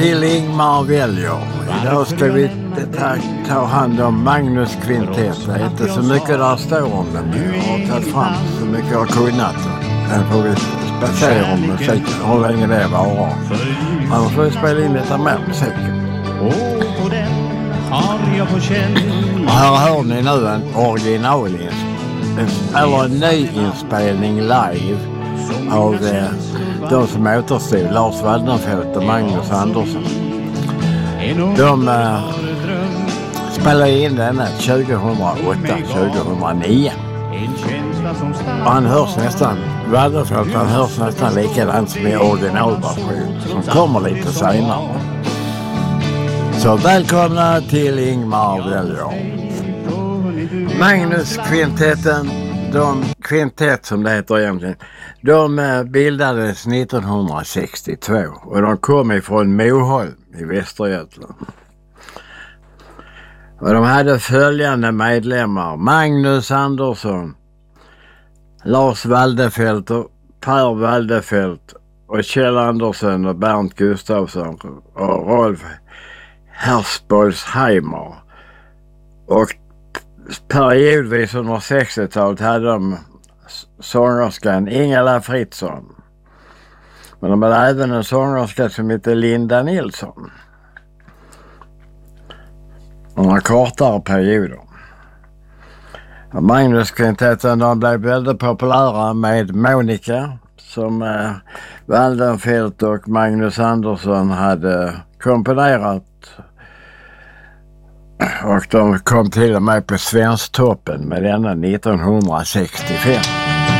Till Ingmar väljer. Idag ska vi ta hand om Magnus kvintett. Det är inte så mycket där står om den. Jag har tagit fram så mycket jag har kunnat. Sen får vi spacera om musiken. Hur länge det varar. Annars får vi spela in lite mer musik. Och här hör ni nu en en nyinspelning live av de som återstod, Lars Waldenfelt och Magnus Andersson. De spelade in den 2008-2009. Och han hörs nästan, Waldenfelt, han hörs nästan likadant som i originalversion som kommer lite senare. Så välkomna till Ingmar väljer. Magnus kvintetten, kvintett som det heter egentligen, de bildades 1962 och de kom ifrån Moholm i Västergötland. Och de hade följande medlemmar: Magnus Andersson, Lars Waldenfelt och Per Waldenfelt och Kjell Andersson och Bernt Gustafsson och Rolf Hersbolsheimer. Och periodvis under 60-talet hade de sångerskan Ingela Fritzson. Men de hade även en sångerska som heter Linda Nilsson. Några kortare perioder. Magnus kvintetten, de blev väldigt populära med Monica som Waldenfelt och Magnus Andersson hade komponerat. Och de kom till och med på Svensktoppen med denna 1965.